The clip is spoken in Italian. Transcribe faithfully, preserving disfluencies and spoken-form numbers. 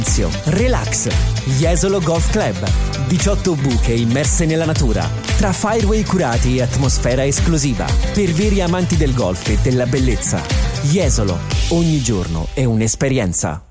Relax. Jesolo Golf Club. diciotto buche immerse nella natura, tra fireway curati e atmosfera esclusiva. Per veri amanti del golf e della bellezza. Jesolo. Ogni giorno è un'esperienza.